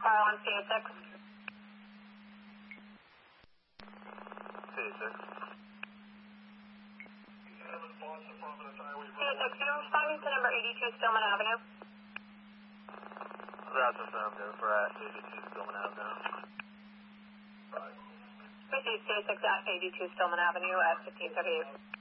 car on CA6. CA6. CA6, you responding to number 82 Stillman Avenue? That's affirmative. We're at 82 Stillman Avenue now. Proceed CA6 at 82 Stillman Avenue at 1538.